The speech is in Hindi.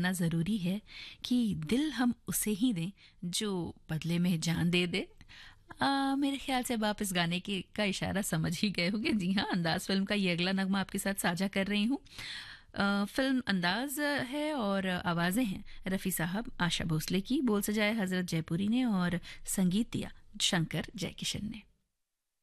करना ज़रूरी है कि दिल हम उसे ही दें जो बदले में जान दे दे। मेरे ख्याल से अब आप इस गाने का इशारा समझ ही गए होंगे। जी हाँ, अंदाज फिल्म का ये अगला नगमा आपके साथ साझा कर रही हूँ। फिल्म अंदाज है और आवाज़ें हैं रफ़ी साहब, आशा भोसले की, बोल सजाए हज़रत जयपुरी ने और संगीत दिया शंकर जयकिशन ने।